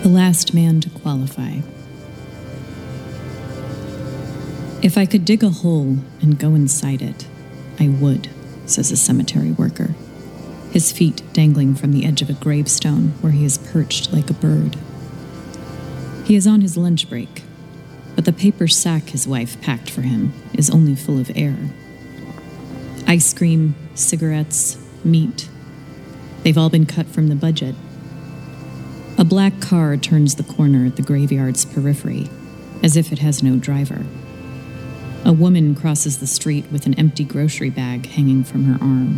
The last man to qualify. If I could dig a hole and go inside it, I would, says a cemetery worker, his feet dangling from the edge of a gravestone where he is perched like a bird. He is on his lunch break, but the paper sack his wife packed for him is only full of air. Ice cream, cigarettes, meat, they've all been cut from the budget. A black car turns the corner at the graveyard's periphery, as if it has no driver. A woman crosses the street with an empty grocery bag hanging from her arm.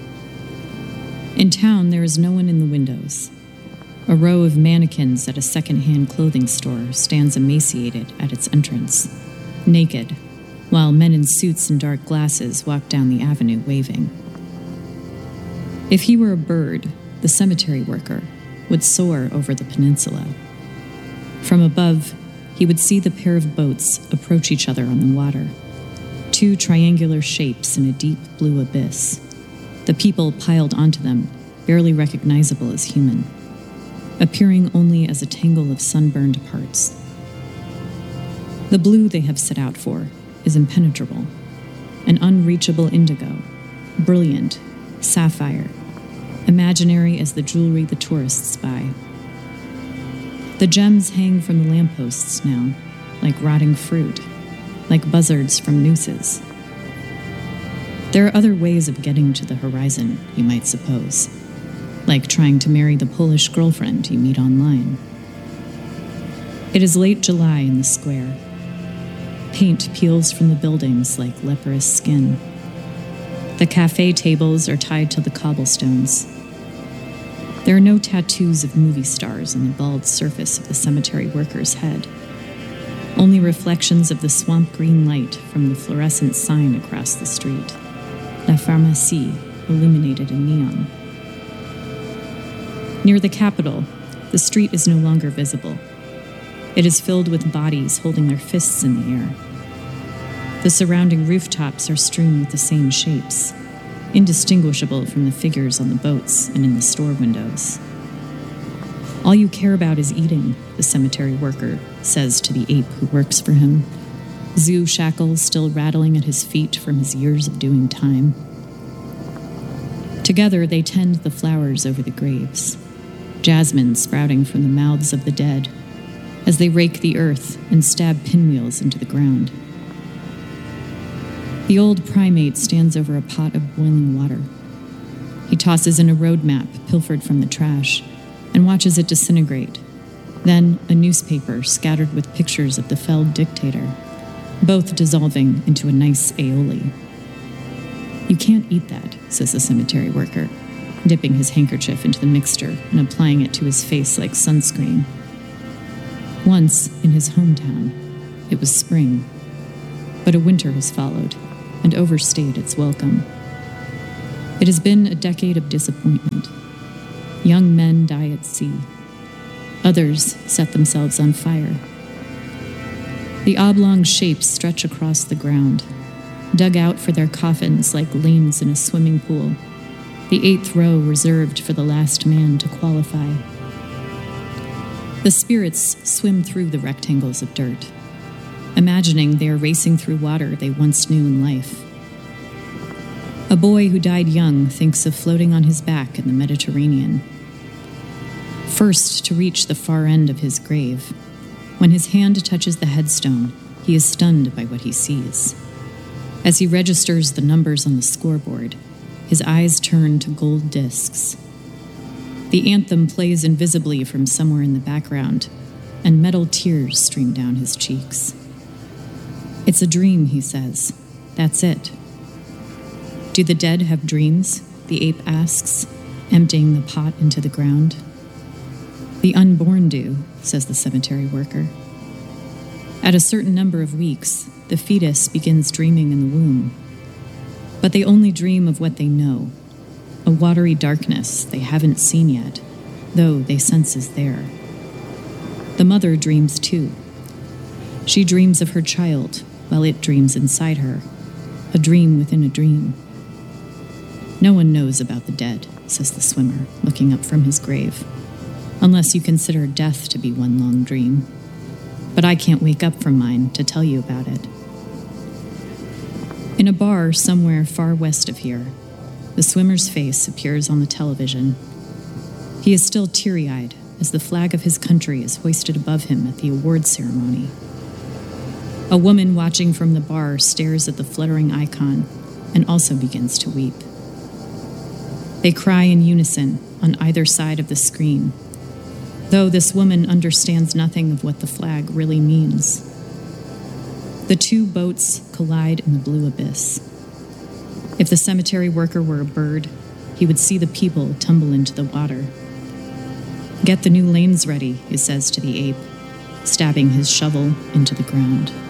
In town, there is no one in the windows. A row of mannequins at a second-hand clothing store stands emaciated at its entrance, naked, while men in suits and dark glasses walk down the avenue waving. If he were a bird, the cemetery worker would soar over the peninsula. From above, he would see the pair of boats approach each other on the water, two triangular shapes in a deep blue abyss, the people piled onto them barely recognizable as human, appearing only as a tangle of sunburned parts. The blue they have set out for is impenetrable, an unreachable indigo, brilliant, sapphire, imaginary as the jewelry the tourists buy. The gems hang from the lampposts now, like rotting fruit, like buzzards from nooses. There are other ways of getting to the horizon, you might suppose, like trying to marry the Polish girlfriend you meet online. It is late July in the square. Paint peels from the buildings like leprous skin. The cafe tables are tied to the cobblestones. There are no tattoos of movie stars on the bald surface of the cemetery worker's head. Only reflections of the swamp green light from the fluorescent sign across the street. La Pharmacie, illuminated in neon. Near the Capitol, the street is no longer visible. It is filled with bodies holding their fists in the air. The surrounding rooftops are strewn with the same shapes, indistinguishable from the figures on the boats and in the store windows. All you care about is eating, the cemetery worker says to the ape who works for him, zoo shackles still rattling at his feet from his years of doing time. Together they tend the flowers over the graves, jasmine sprouting from the mouths of the dead, as they rake the earth and stab pinwheels into the ground. The old primate stands over a pot of boiling water. He tosses in a road map pilfered from the trash and watches it disintegrate, then a newspaper scattered with pictures of the felled dictator, both dissolving into a nice aioli. You can't eat that, says the cemetery worker, dipping his handkerchief into the mixture and applying it to his face like sunscreen. Once, in his hometown, it was spring, but a winter has followed and overstayed its welcome. It has been a decade of disappointment. Young men die at sea. Others set themselves on fire. The oblong shapes stretch across the ground, dug out for their coffins like lanes in a swimming pool, the 8th row reserved for the last man to qualify. The spirits swim through the rectangles of dirt, imagining they are racing through water they once knew in life. A boy who died young thinks of floating on his back in the Mediterranean. First to reach the far end of his grave, when his hand touches the headstone, he is stunned by what he sees. As he registers the numbers on the scoreboard, his eyes turn to gold discs. The anthem plays invisibly from somewhere in the background, and metal tears stream down his cheeks. It's a dream, he says. That's it. Do the dead have dreams? The ape asks, emptying the pot into the ground. The unborn do, says the cemetery worker. At a certain number of weeks, the fetus begins dreaming in the womb. But they only dream of what they know, a watery darkness they haven't seen yet, though they sense is there. The mother dreams too. She dreams of her child, while it dreams inside her, a dream within a dream. No one knows about the dead, says the swimmer, looking up from his grave. unless you consider death to be one long dream. But I can't wake up from mine to tell you about it. In a bar somewhere far west of here, the swimmer's face appears on the television. He is still teary-eyed as the flag of his country is hoisted above him at the awards ceremony. A woman watching from the bar stares at the fluttering icon and also begins to weep. They cry in unison on either side of the screen, though this woman understands nothing of what the flag really means. The two boats collide in the blue abyss. If the cemetery worker were a bird, he would see the people tumble into the water. "Get the new lanes ready," he says to the ape, stabbing his shovel into the ground.